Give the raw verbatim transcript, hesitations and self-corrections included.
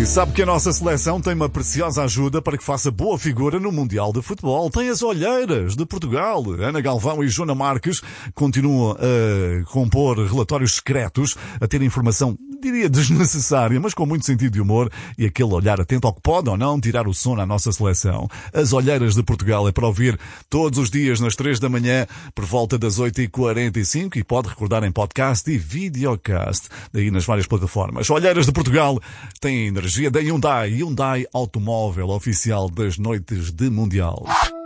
E sabe que a nossa seleção tem uma preciosa ajuda para que faça boa figura no Mundial de Futebol. Tem as olheiras de Portugal. Ana Galvão e Joana Marques continuam a compor relatórios secretos, a ter informação, diria, desnecessária, mas com muito sentido de humor e aquele olhar atento ao que pode ou não tirar o sono à nossa seleção. As olheiras de Portugal é para ouvir todos os dias nas três da manhã, por volta das oito e quarenta e cinco, e pode recordar em podcast e videocast, daí nas várias plataformas. Olheiras de Portugal têm energia da Hyundai, Hyundai automóvel oficial das noites de Mundial.